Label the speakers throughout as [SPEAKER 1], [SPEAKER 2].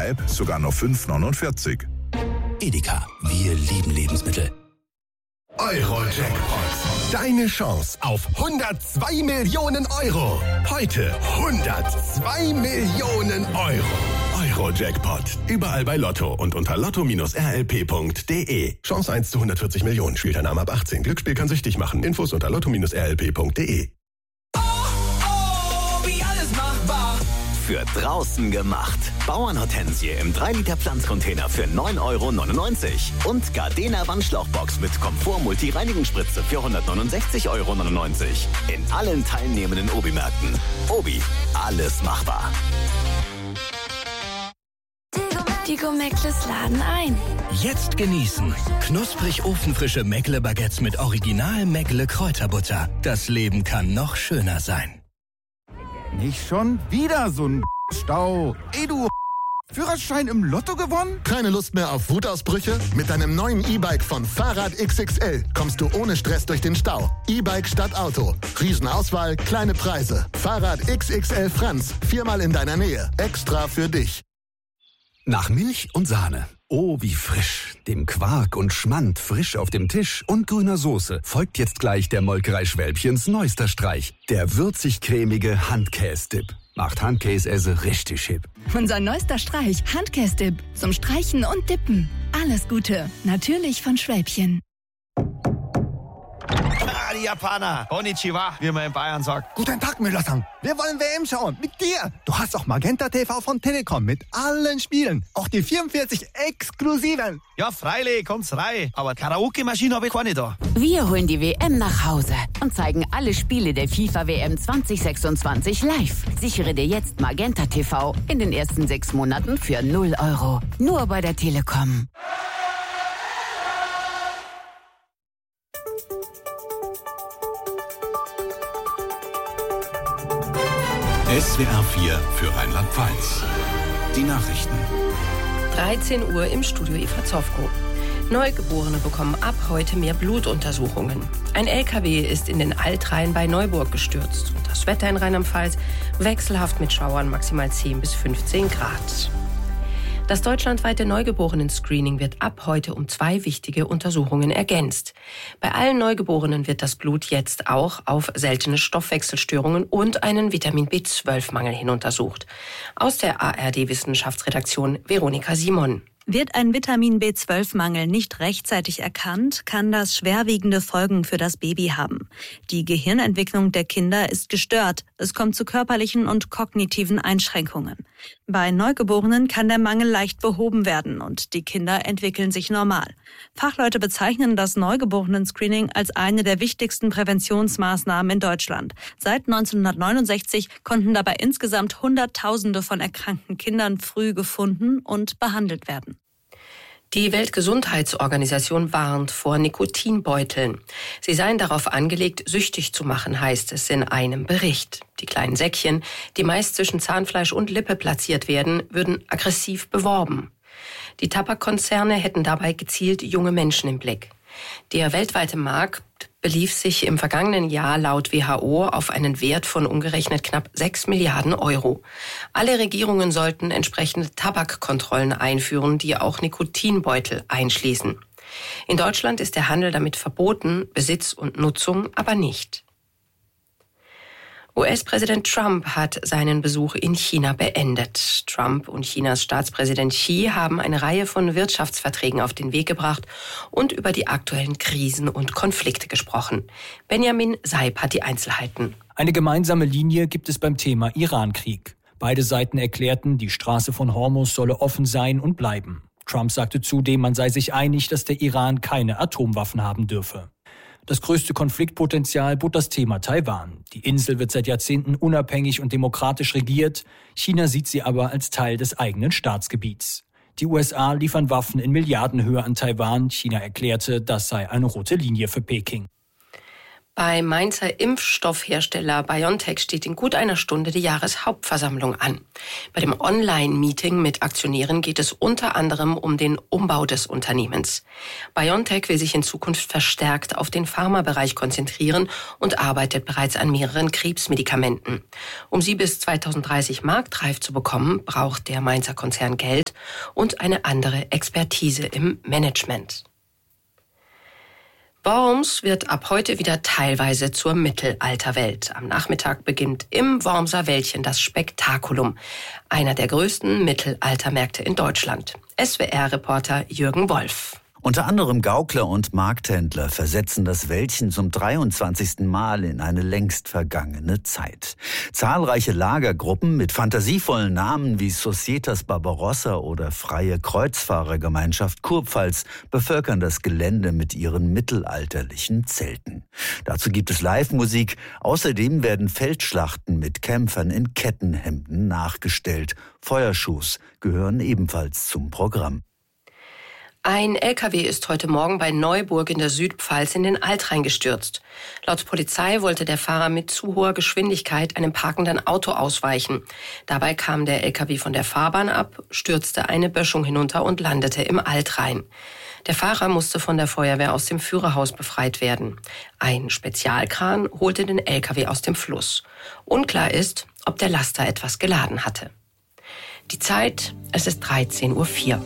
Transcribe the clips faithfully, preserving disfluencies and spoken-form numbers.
[SPEAKER 1] App sogar noch fünf neunundvierzig.
[SPEAKER 2] Edeka, wir lieben Lebensmittel.
[SPEAKER 3] Euro-Jackpot. Deine Chance auf hundertzwei Millionen Euro. Heute hundertzwei Millionen Euro. Euro-Jackpot. Überall bei Lotto und unter lotto Bindestrich r l p punkt d e. Chance eins zu hundertvierzig Millionen. Spielteilnahme ab achtzehn. Glücksspiel kann süchtig machen. Infos unter lotto Bindestrich r l p punkt d e.
[SPEAKER 4] Oh, oh, wie alles machbar.
[SPEAKER 5] Für draußen gemacht. Bauernhortensie im drei Liter Pflanzcontainer für neun Euro neunundneunzig. Und Gardena Wandschlauchbox mit Komfort-Multi-Reinigungsspritze für hundertneunundsechzig Euro neunundneunzig. In allen teilnehmenden Obi-Märkten. Obi, alles machbar.
[SPEAKER 6] Die Gomeckles laden ein.
[SPEAKER 2] Jetzt genießen. Knusprig ofenfrische Meckle-Baguettes mit Original Meckle-Kräuterbutter. Das Leben kann noch schöner sein.
[SPEAKER 7] Nicht schon wieder so ein Stau. Ey, du Führerschein im Lotto gewonnen?
[SPEAKER 8] Keine Lust mehr auf Wutausbrüche? Mit deinem neuen E-Bike von Fahrrad X X L kommst du ohne Stress durch den Stau. E-Bike statt Auto. Riesenauswahl, kleine Preise. Fahrrad X X L Franz. Viermal in deiner Nähe. Extra für dich.
[SPEAKER 2] Nach Milch und Sahne. Oh, wie frisch. Dem Quark und Schmand frisch auf dem Tisch und grüner Soße folgt jetzt gleich der Molkerei Schwälbchens neuester Streich. Der würzig-cremige Handkäse-Dip. Macht Handkäse richtig hip.
[SPEAKER 6] Unser neuester Streich, Handkäse-Dip. Zum Streichen und Dippen. Alles Gute. Natürlich von Schwälbchen.
[SPEAKER 9] Ah, die Japaner. Konnichiwa, wie man in Bayern sagt.
[SPEAKER 7] Guten Tag, Müller-san. Wir wollen W M schauen. Mit dir. Du hast auch Magenta T V von Telekom mit allen Spielen. Auch die vierundvierzig exklusiven.
[SPEAKER 9] Ja, freilich, kommt's rein. Aber Karaoke-Maschine habe ich keine da.
[SPEAKER 10] Wir holen die W M nach Hause und zeigen alle Spiele der FIFA W M zwanzig sechsundzwanzig live. Sichere dir jetzt Magenta T V in den ersten sechs Monaten für null Euro. Nur bei der Telekom.
[SPEAKER 11] S W R vier für Rheinland-Pfalz. Die Nachrichten.
[SPEAKER 12] dreizehn Uhr im Studio Eva Zofko. Neugeborene bekommen ab heute mehr Blutuntersuchungen. Ein L K W ist in den Altrhein bei Neuburg gestürzt. Und das Wetter in Rheinland-Pfalz wechselhaft mit Schauern, maximal zehn bis fünfzehn Grad. Das deutschlandweite Neugeborenen-Screening wird ab heute um zwei wichtige Untersuchungen ergänzt. Bei allen Neugeborenen wird das Blut jetzt auch auf seltene Stoffwechselstörungen und einen Vitamin B zwölf Mangel hin untersucht. Aus der A R D-Wissenschaftsredaktion Veronika Simon.
[SPEAKER 13] Wird ein Vitamin B zwölf Mangel nicht rechtzeitig erkannt, kann das schwerwiegende Folgen für das Baby haben. Die Gehirnentwicklung der Kinder ist gestört. Es kommt zu körperlichen und kognitiven Einschränkungen. Bei Neugeborenen kann der Mangel leicht behoben werden und die Kinder entwickeln sich normal. Fachleute bezeichnen das Neugeborenen-Screening als eine der wichtigsten Präventionsmaßnahmen in Deutschland. Seit neunzehnhundertneunundsechzig konnten dabei insgesamt Hunderttausende von erkrankten Kindern früh gefunden und behandelt werden.
[SPEAKER 12] Die Weltgesundheitsorganisation warnt vor Nikotinbeuteln. Sie seien darauf angelegt, süchtig zu machen, heißt es in einem Bericht. Die kleinen Säckchen, die meist zwischen Zahnfleisch und Lippe platziert werden, würden aggressiv beworben. Die Tabakkonzerne hätten dabei gezielt junge Menschen im Blick. Der weltweite Markt belief sich im vergangenen Jahr laut W H O auf einen Wert von umgerechnet knapp sechs Milliarden Euro. Alle Regierungen sollten entsprechende Tabakkontrollen einführen, die auch Nikotinbeutel einschließen. In Deutschland ist der Handel damit verboten, Besitz und Nutzung aber nicht. U S-Präsident Trump hat seinen Besuch in China beendet. Trump und Chinas Staatspräsident Xi haben eine Reihe von Wirtschaftsverträgen auf den Weg gebracht und über die aktuellen Krisen und Konflikte gesprochen. Benjamin Seib hat die Einzelheiten.
[SPEAKER 14] Eine gemeinsame Linie gibt es beim Thema Iran-Krieg. Beide Seiten erklärten, die Straße von Hormuz solle offen sein und bleiben. Trump sagte zudem, man sei sich einig, dass der Iran keine Atomwaffen haben dürfe. Das größte Konfliktpotenzial bot das Thema Taiwan. Die Insel wird seit Jahrzehnten unabhängig und demokratisch regiert. China sieht sie aber als Teil des eigenen Staatsgebiets. Die U S A liefern Waffen in Milliardenhöhe an Taiwan. China erklärte, das sei eine rote Linie für Peking.
[SPEAKER 12] Beim Mainzer Impfstoffhersteller BioNTech steht in gut einer Stunde die Jahreshauptversammlung an. Bei dem Online-Meeting mit Aktionären geht es unter anderem um den Umbau des Unternehmens. BioNTech will sich in Zukunft verstärkt auf den Pharmabereich konzentrieren und arbeitet bereits an mehreren Krebsmedikamenten. Um sie bis zweitausenddreißig marktreif zu bekommen, braucht der Mainzer Konzern Geld und eine andere Expertise im Management. Worms wird ab heute wieder teilweise zur Mittelalterwelt. Am Nachmittag beginnt im Wormser Wäldchen das Spektakulum, einer der größten Mittelaltermärkte in Deutschland. S W R-Reporter Jürgen Wolf.
[SPEAKER 15] Unter anderem Gaukler und Markthändler versetzen das Wäldchen zum dreiundzwanzigsten Mal in eine längst vergangene Zeit. Zahlreiche Lagergruppen mit fantasievollen Namen wie Societas Barbarossa oder Freie Kreuzfahrergemeinschaft Kurpfalz bevölkern das Gelände mit ihren mittelalterlichen Zelten. Dazu gibt es Live-Musik. Außerdem werden Feldschlachten mit Kämpfern in Kettenhemden nachgestellt. Feuershows gehören ebenfalls zum Programm.
[SPEAKER 12] Ein L K W ist heute Morgen bei Neuburg in der Südpfalz in den Altrhein gestürzt. Laut Polizei wollte der Fahrer mit zu hoher Geschwindigkeit einem parkenden Auto ausweichen. Dabei kam der L K W von der Fahrbahn ab, stürzte eine Böschung hinunter und landete im Altrhein. Der Fahrer musste von der Feuerwehr aus dem Führerhaus befreit werden. Ein Spezialkran holte den L K W aus dem Fluss. Unklar ist, ob der Laster etwas geladen hatte. Die Zeit, es ist dreizehn Uhr vier.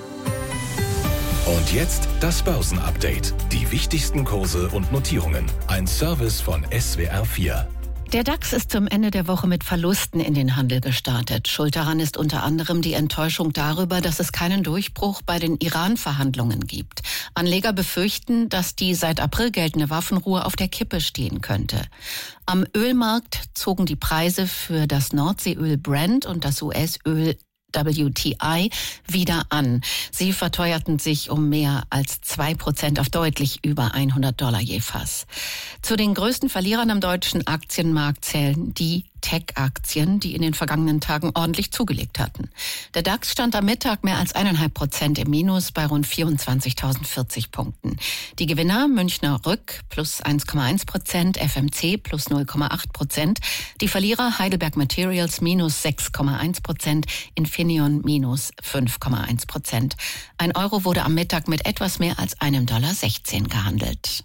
[SPEAKER 3] Und jetzt das Börsenupdate. Die wichtigsten Kurse und Notierungen. Ein Service von S W R vier.
[SPEAKER 16] Der DAX ist zum Ende der Woche mit Verlusten in den Handel gestartet. Schuld daran ist unter anderem die Enttäuschung darüber, dass es keinen Durchbruch bei den Iran-Verhandlungen gibt. Anleger befürchten, dass die seit April geltende Waffenruhe auf der Kippe stehen könnte. Am Ölmarkt zogen die Preise für das Nordseeöl Brent und das U S-Öl W T I wieder an. Sie verteuerten sich um mehr als zwei Prozent auf deutlich über hundert Dollar je Fass. Zu den größten Verlierern am deutschen Aktienmarkt zählen die Tech-Aktien, die in den vergangenen Tagen ordentlich zugelegt hatten. Der DAX stand am Mittag mehr als eineinhalb Prozent im Minus bei rund vierundzwanzigtausendvierzig Punkten. Die Gewinner Münchner Rück plus eins Komma eins Prozent, F M C plus null Komma acht Prozent, die Verlierer Heidelberg Materials minus sechs Komma eins Prozent, Infineon minus fünf Komma eins Prozent. Ein Euro wurde am Mittag mit etwas mehr als einem Dollar sechzehn gehandelt.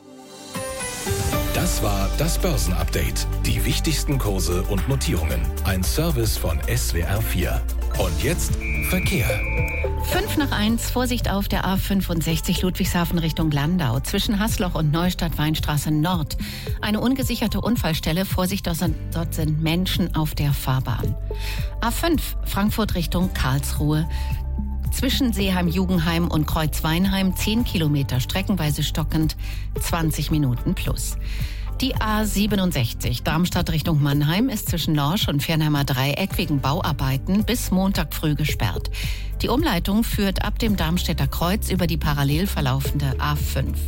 [SPEAKER 3] Das war das Börsenupdate. Die wichtigsten Kurse und Notierungen. Ein Service von S W R vier. Und jetzt Verkehr.
[SPEAKER 16] Fünf nach eins, Vorsicht auf der A fünfundsechzig Ludwigshafen Richtung Landau. Zwischen Haßloch und Neustadt-Weinstraße Nord. Eine ungesicherte Unfallstelle. Vorsicht, dort sind Menschen auf der Fahrbahn. A fünf, Frankfurt Richtung Karlsruhe. Zwischen Seeheim-Jugendheim und Kreuzweinheim zehn Kilometer streckenweise stockend, zwanzig Minuten plus. Die A siebenundsechzig Darmstadt Richtung Mannheim ist zwischen Lorsch und Fernheimer Dreieck wegen Bauarbeiten bis Montag früh gesperrt. Die Umleitung führt ab dem Darmstädter Kreuz über die parallel verlaufende A fünf.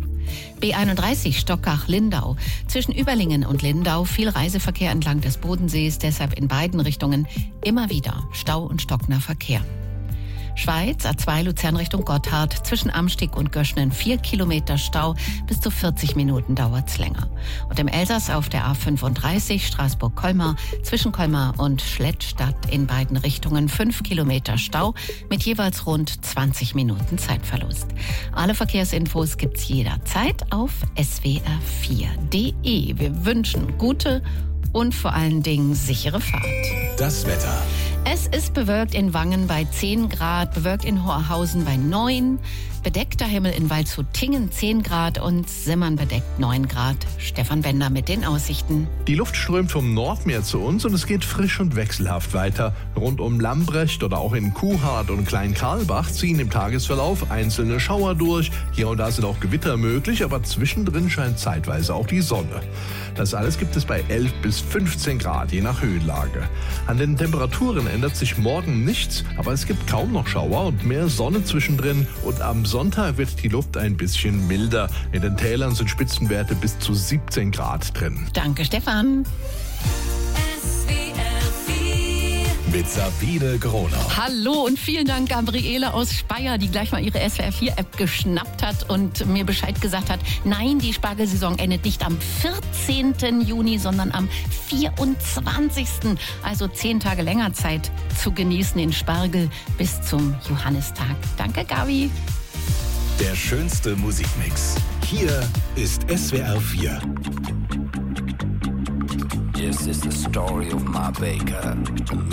[SPEAKER 16] B einunddreißig Stockach-Lindau. Zwischen Überlingen und Lindau viel Reiseverkehr entlang des Bodensees, deshalb in beiden Richtungen immer wieder Stau und stockender Verkehr. Schweiz, A zwei Luzern Richtung Gotthard, zwischen Amstig und Göschnen vier Kilometer Stau, bis zu vierzig Minuten dauert's länger. Und im Elsass auf der A fünfunddreißig Straßburg-Colmar, zwischen Colmar und Schlettstadt in beiden Richtungen fünf Kilometer Stau, mit jeweils rund zwanzig Minuten Zeitverlust. Alle Verkehrsinfos gibt's jederzeit auf S W R vier Punkt de. Wir wünschen gute und vor allen Dingen sichere Fahrt.
[SPEAKER 3] Das Wetter.
[SPEAKER 16] Es ist bewölkt in Wangen bei zehn Grad, bewölkt in Horhausen bei neun, bedeckter Himmel in Waldshut-Tiengen zehn Grad und Simmern bedeckt neun Grad. Stefan Bender mit den Aussichten.
[SPEAKER 17] Die Luft strömt vom Nordmeer zu uns und es geht frisch und wechselhaft weiter. Rund um Lambrecht oder auch in Kuhhardt und Klein-Karlbach ziehen im Tagesverlauf einzelne Schauer durch. Hier und da sind auch Gewitter möglich, aber zwischendrin scheint zeitweise auch die Sonne. Das alles gibt es bei elf bis fünfzehn Grad, je nach Höhenlage. An den Temperaturen ändert sich morgen nichts, aber es gibt kaum noch Schauer und mehr Sonne zwischendrin. Und am Sonntag wird die Luft ein bisschen milder. In den Tälern sind Spitzenwerte bis zu siebzehn Grad drin.
[SPEAKER 16] Danke, Stefan.
[SPEAKER 3] mit Sabine Gronau.
[SPEAKER 16] Hallo und vielen Dank Gabriele aus Speyer, die gleich mal ihre S W R vier App geschnappt hat und mir Bescheid gesagt hat, nein, die Spargelsaison endet nicht am vierzehnten Juni, sondern am vierundzwanzigsten Also zehn Tage länger Zeit zu genießen den Spargel bis zum Johannistag. Danke, Gabi.
[SPEAKER 3] Der schönste Musikmix. Hier ist S W R vier.
[SPEAKER 18] This is the story of my baker.